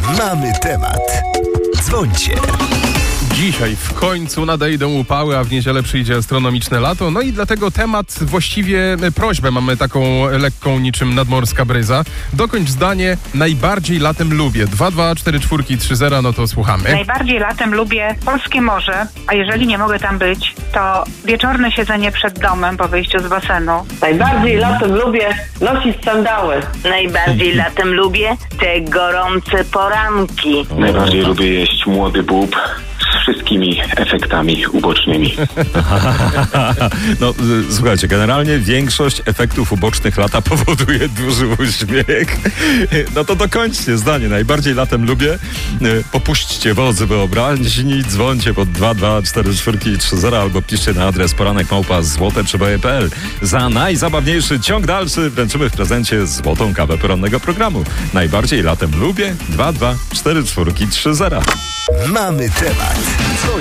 Mamy temat. Dzwońcie. Dzisiaj w końcu nadejdą upały, a w niedzielę przyjdzie astronomiczne lato. No i dlatego temat, właściwie prośbę mamy taką lekką niczym nadmorska bryza. Dokończ zdanie, najbardziej latem lubię. 22430, no to słuchamy. Najbardziej latem lubię polskie morze, a jeżeli nie mogę tam być, to wieczorne siedzenie przed domem po wyjściu z basenu. Najbardziej latem lubię nosić sandały. Najbardziej latem lubię te gorące poranki. Najbardziej lubię jeść młody bób z wszystkimi efektami ubocznymi. No, słuchajcie, generalnie większość efektów ubocznych lata powoduje duży uśmiech. No to dokończcie zdanie. Najbardziej latem lubię. Popuśćcie wodzy wyobraźni, dzwońcie pod 22430 albo piszcie na adres poranek@złoteprzeboje.pl. Za najzabawniejszy ciąg dalszy wręczymy w prezencie złotą kawę porannego programu. Najbardziej latem lubię 22430. Mamy temat.